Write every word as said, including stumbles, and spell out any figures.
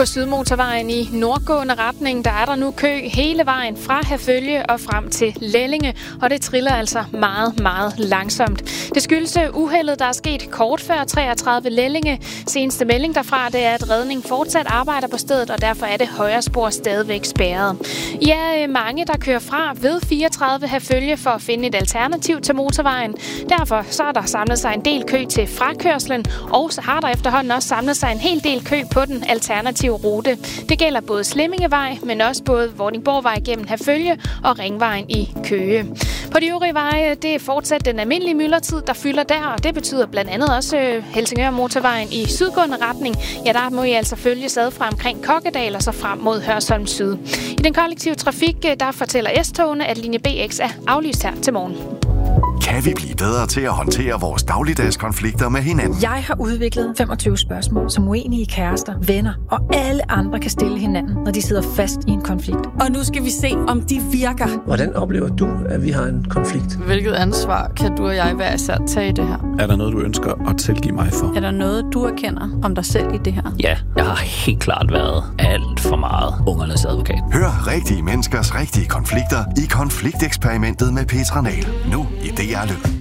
På Sydmotorvejen i nordgående retning, der er der nu kø hele vejen fra Herfølge og frem til Lellinge, og det triller altså meget, meget langsomt. Det skyldes uheldet, der er sket kort før treogtredive Lellinge. Seneste melding derfra, det er, at redning fortsat arbejder på stedet, og derfor er det højre spor stadigvæk spærret. I er mange, der kører fra ved fireogtredive Herfølge for at finde et alternativ til motorvejen. Derfor så er der samlet sig en del kø til frakørslen, og så har der efterhånden også samlet sig en hel del kø på den alternative rute. Det gælder både Slemmingevej, men også både Vordingborgvej gennem Herfølge og Ringvejen i Køge. På de øvrige veje, det er fortsat den almindelige myldretid, der fylder der, og det betyder blandt andet også Helsingør Motorvejen i sydgående retning. Ja, der må I altså følge ad fra omkring Kokkedal og så frem mod Hørsholm Syd. I den kollektive trafik, der fortæller S-togene, at linje B X er aflyst her til morgen. Kan vi blive bedre til at håndtere vores dagligdags konflikter med hinanden? Jeg har udviklet femogtyve spørgsmål, som uenige kærester, venner og alle andre kan stille hinanden, når de sidder fast i en konflikt. Og nu skal vi se, om de virker. Hvordan oplever du, at vi har en konflikt? Hvilket ansvar kan du og jeg hver især tage i det her? Er der noget, du ønsker at tilgive mig for? Er der noget, du erkender om dig selv i det her? Ja, jeg har helt klart været alt for meget ungernes advokat. Hør rigtige menneskers rigtige konflikter i Konflikteksperimentet med Petra Nahl. Nu i D R Lyd.